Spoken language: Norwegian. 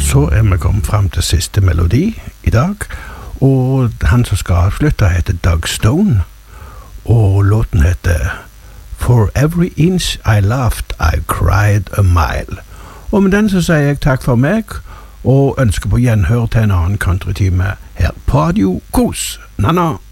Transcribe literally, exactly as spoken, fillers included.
så er vi kommet frem til siste melodi i dag, og han som skal avslutte heter Doug Stone, og låten heter For every inch I laughed, I cried a mile. Og med den så sier jeg takk for meg, og ønsker på gjenhør til en annen countrytime her på Radio Kos. Nanna!